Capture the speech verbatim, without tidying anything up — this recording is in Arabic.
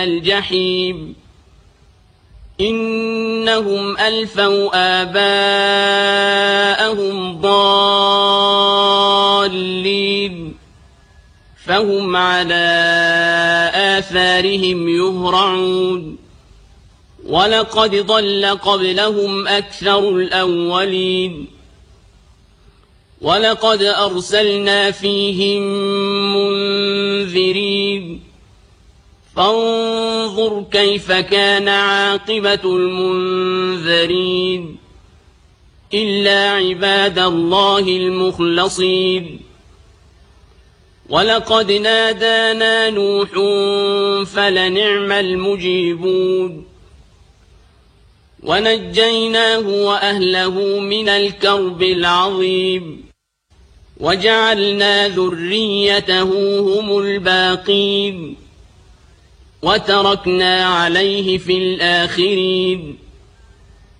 الجحيم إنهم ألفوا آباءهم ضالين فهم على آثارهم يهرعون ولقد ضل قبلهم أكثر الأولين ولقد أرسلنا فيهم منذرين فانظر كيف كان عاقبة المنذرين إلا عباد الله المخلصين ولقد نادانا نوح فلنعم المجيبون ونجيناه وأهله من الكرب العظيم وجعلنا ذريته هم الباقين وتركنا عليه في الآخرين